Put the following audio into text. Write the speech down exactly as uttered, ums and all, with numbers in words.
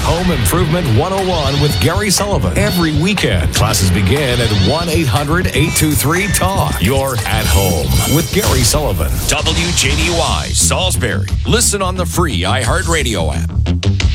Home Improvement one oh one with Gary Sullivan. Every weekend, classes begin at one eight hundred eight two three talk. You're at home with Gary Sullivan. W J D Y, Salisbury. Listen on the free iHeartRadio app.